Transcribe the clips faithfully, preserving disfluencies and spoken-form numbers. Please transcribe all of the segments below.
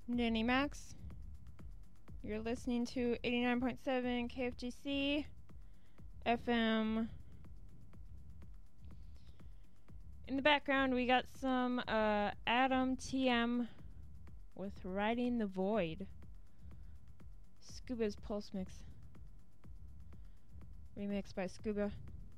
Danny Max. You're listening to eighty-nine point seven K F G C F M. In the background, we got some uh, Adam T M with Riding the Void. Scuba's Pulse Mix. Remixed by Scuba.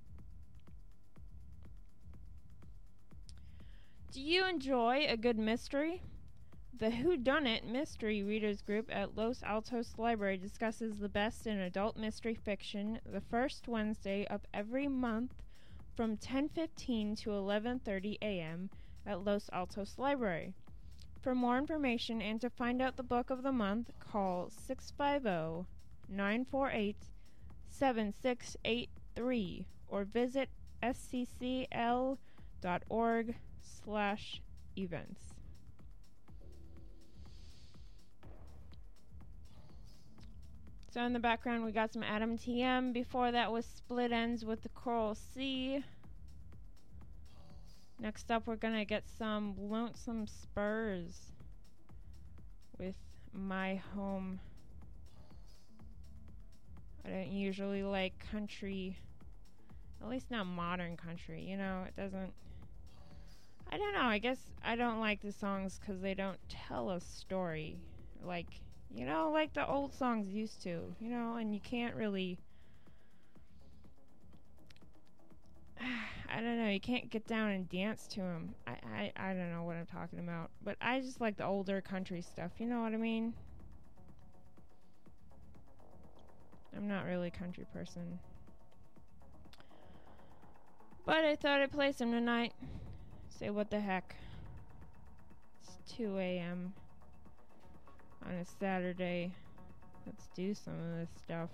Do you enjoy a good mystery? The Whodunit Mystery Readers Group at Los Altos Library discusses the best in adult mystery fiction the first Wednesday of every month from ten fifteen to eleven thirty a.m. at Los Altos Library. For more information and to find out the book of the month, call six five zero, nine four eight, seven six eight three or visit sccl dot org slash events. So in the background we got some Adam T M. Before that was Split Ends with the Coral Sea. Next up we're gonna get some Lonesome Spurs with My Home. I don't usually like country, at least not modern country, you know, it doesn't, I don't know, I guess I don't like the songs because they don't tell a story, like, you know, like the old songs used to, you know, and you can't really, I don't know, you can't get down and dance to them. I, I, I don't know what I'm talking about, but I just like the older country stuff, you know what I mean? I'm not really a country person. But I thought I'd play some tonight. Say what the heck. It's two a.m. on a Saturday. Let's do some of this stuff.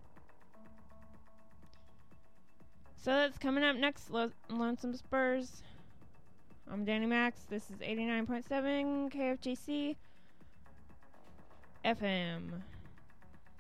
So that's coming up next, Lo- Lonesome Spurs. I'm Danny Max. This is eighty-nine point seven K F G C F M.